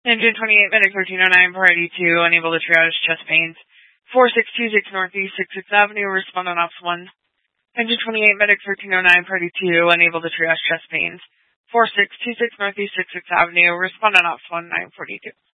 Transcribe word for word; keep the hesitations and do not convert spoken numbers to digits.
Engine twenty-eight, medic thirteen oh nine, priority two, unable to triage chest pains. four six two six Northeast sixth sixth Avenue, respond on ops one. Engine twenty-eight, medic thirteen oh nine, priority two, unable to triage chest pains. four six two six Northeast sixth sixth Avenue, respond on ops one, nine forty-two.